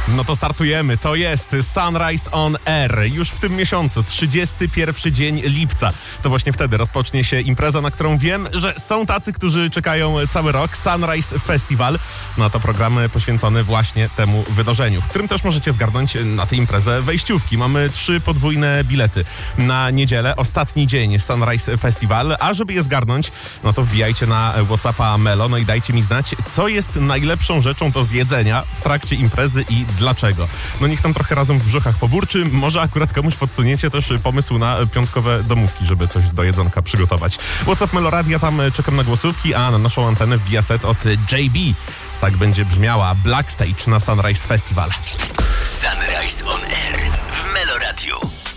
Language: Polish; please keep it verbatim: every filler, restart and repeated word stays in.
No to startujemy. To jest Sunrise on Air. Już w tym miesiącu, trzydziesty pierwszy dzień lipca. To właśnie wtedy rozpocznie się impreza, na którą wiem, że są tacy, którzy czekają cały rok. Sunrise Festival. No to program poświęcony właśnie temu wydarzeniu, w którym też możecie zgarnąć na tę imprezę wejściówki. Mamy trzy podwójne bilety na niedzielę, ostatni dzień Sunrise Festival. A żeby je zgarnąć, no to wbijajcie na WhatsAppa Melo, no i dajcie mi znać, co jest najlepszą rzeczą do zjedzenia w trakcie imprezy i dlaczego. No niech tam trochę razem w brzuchach poburczy. Może akurat komuś podsuniecie też pomysł na piątkowe domówki, żeby coś do jedzonka przygotować. WhatsApp Melo Radia, tam czekam na głosówki, a na naszą antenę wbija set od J B. Tak będzie brzmiała Black Stage na Sunrise Festival. Sunrise on Air w Melo Radio.